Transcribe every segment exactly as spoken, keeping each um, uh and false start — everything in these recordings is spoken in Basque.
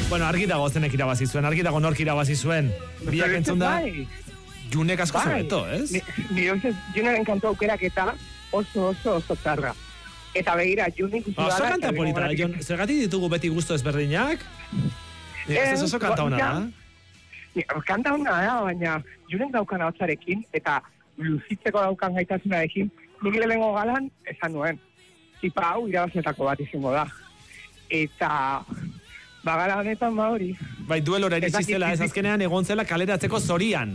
Bueno, argi dago zenek irabazi zuen, argi dago nork irabazi zuen. Biak entzun da, Junek asko zabeto, ez? Nire ustez, Juneren kantu aukerak eta oso oso oso txarra. Eta begira, Junik ikusi oso kanta polita, Jon, zergatik ditugu beti gusto ezberdinak? Ez oso kanta hona da? Kanta hona da, baina Junek daukan hotzarekin, eta luzitzeko daukan gaitasunarekin, nik lehengo galan, esan nuen. Tipa hau irabazietako bat izango da. Eta... bagara honetan ba hori. Bai, duelora iritsiztela, ez azkenean egon zela kaleratzeko zorian.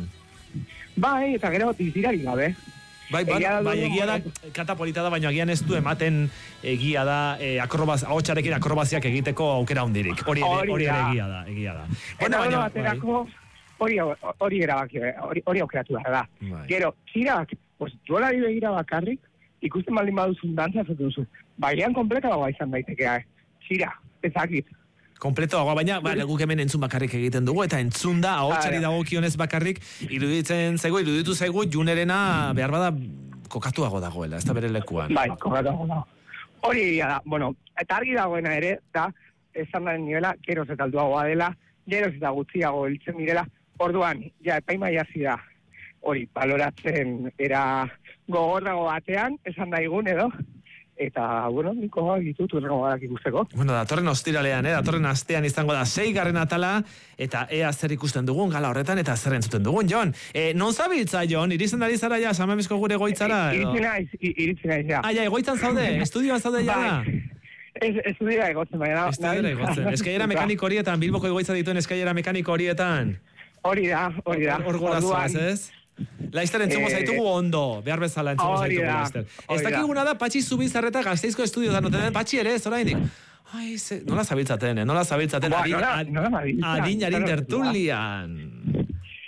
Bai, eta gero dizirari gabe. Bai, bai, bai, egia da, kanta polita da, baina agian ez du ematen egia da, eh, akrobaz, ahotsarekin akrobaziak egiteko aukera hundirik. Hori ere, hori ere egia da, egia da. Bueno, baina, baterako, hori, hori erabaki, hori, hori aukeratu da, da. Gero, txirak, pues, duelari begira bakarrik, ikusten baldin baduzun dantza zatu duzu. Bailean kompleta dagoa izan daitekea, eh? Txira, ezakit. Kompleto dagoa, baina ba, guk hemen entzun bakarrik egiten dugu, eta entzun da, ahotsari dagokionez bakarrik, iruditzen zaigu, iruditu zaigu, Junerena behar bada kokatuago dagoela, ez da bere lekuan. Bai, kokatuago dago. Hori egia da, bueno, eta argi dagoena ere, da, esan da niela, geroz eta alduagoa dela, geroz eta gutxiago hiltzen direla, orduan, ja, epaimaia hasi da, hori, baloratzen era gogorrago batean, esan da igun edo, eta, bueno, niko ditut urrengo badak ikusteko. Bueno, datorren ostiralean, eh? datorren astean izango da seigarren atala, eta ea zer ikusten dugun gala horretan, eta zer entzuten dugun, Jon. Eh, non zabiltza, Jon? Irizen dari zara ja, Samamezko gure egoitzara? Iritzen naiz, iritzen naiz, ja. Ah, ja, egoitzan zaude? Estudioan zaude ja? Ez, estudiera egotzen, baina. Estudiera egotzen. Eskailera mekaniko horietan, Bilboko egoitza dituen eskailera mekaniko horietan. Hori da, hori da. Hor gorazoaz, ez? Laizter entzungo zaitugu ondo, behar bezala entzungo zaitugu Laizter. Ez dakiguna da, Patxi Zubizarreta Gasteizko estudiotan, noten Patxi ere, ez oraindik. Ai, ze, nola zabiltzaten, eh? nola zabiltzaten, adin, adin, adin tertulian.